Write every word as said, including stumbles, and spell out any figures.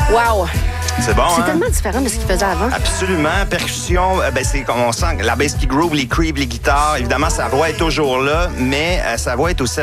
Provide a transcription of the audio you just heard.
Wow! C'est bon, C'est hein? tellement différent de ce qu'il faisait avant. Absolument. Percussion, euh, ben c'est comme on sent la bass qui groove, les creeps, les guitares. Évidemment, sa voix est toujours là, mais euh, sa voix est aussi